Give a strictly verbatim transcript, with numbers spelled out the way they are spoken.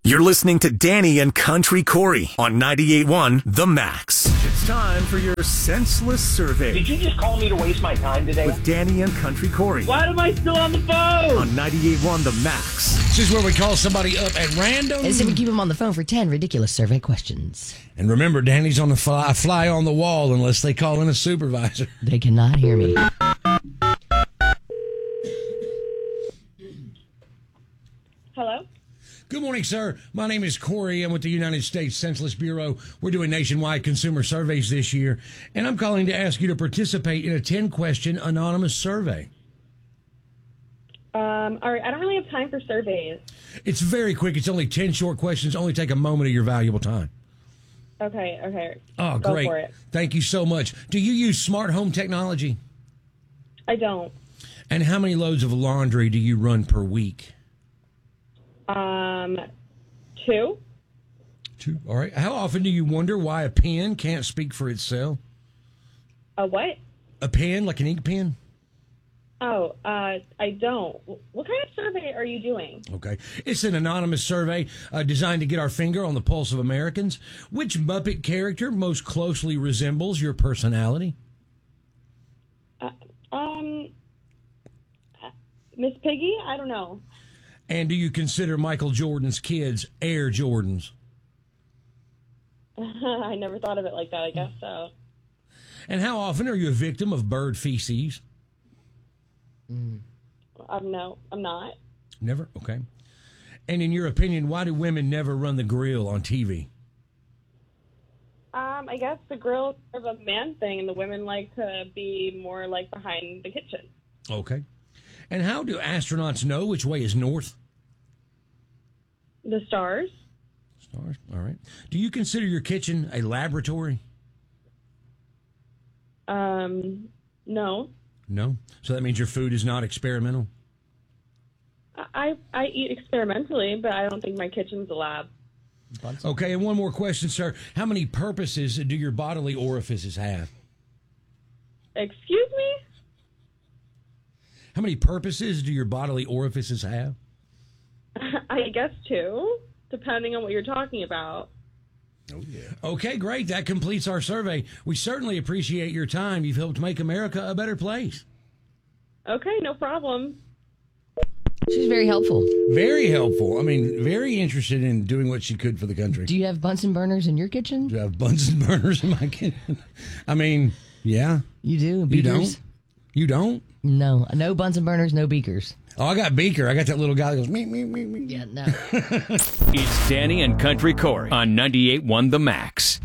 You're listening to Danny and Country Corey on ninety-eight point one The Max. It's time for your senseless survey. Did you just call me to waste my time today? With Danny and Country Corey. Why am I still on the phone? On ninety-eight point one The Max. This is where we call somebody up at random. And see if we keep them on the phone for ten ridiculous survey questions. And remember, Danny's on the fly, fly on the wall unless they call in a supervisor. They cannot hear me. Hello? Good morning, sir. My name is Corey. I'm with the United States Census Bureau. We're doing nationwide consumer surveys this year, and I'm calling to ask you to participate in a ten-question anonymous survey. Um, all right, I don't really have time for surveys. It's very quick. It's only ten short questions. Only take a moment of your valuable time. Okay, okay. Oh, Go great. for it. Thank you so much. Do you use smart home technology? I don't. And how many loads of laundry do you run per week? Um, two. Two. All right. How often do you wonder why a pen can't speak for itself? A what? A pen, like an ink pen? Oh, uh, I don't. What kind of survey are you doing? Okay. It's an anonymous survey uh, designed to get our finger on the pulse of Americans. Which Muppet character most closely resembles your personality? Uh, um, Miss Piggy? I don't know. And do you consider Michael Jordan's kids Air Jordans? I never thought of it like that. I guess so. And how often are you a victim of bird feces? Mm. Um, no, I'm not. Never? Okay. And in your opinion, why do women never run the grill on T V? Um, I guess the grill is a man thing, and the women like to be more like behind the kitchen. Okay. And how do astronauts know which way is north? The stars. Stars. All right. Do you consider your kitchen a laboratory? Um, no. No. So that means your food is not experimental? I I eat experimentally, but I don't think my kitchen's a lab. Okay, and one more question, sir. How many purposes do your bodily orifices have? Excuse me? How many purposes do your bodily orifices have? I guess two, depending on what you're talking about. Oh, yeah. Okay, great. That completes our survey. We certainly appreciate your time. You've helped make America a better place. Okay, no problem. She's very helpful. Very helpful. I mean, very interested in doing what she could for the country. Do you have Bunsen burners in your kitchen? Do I have Bunsen burners in my kitchen? I mean, yeah. You do? Beakers? You don't? You don't? No. No Bunsen burners, no beakers. Oh, I got Beaker. I got that little guy that goes, me, me, me, me. Yeah, no. It's Danny and Country Corey on ninety-eight point one The Max.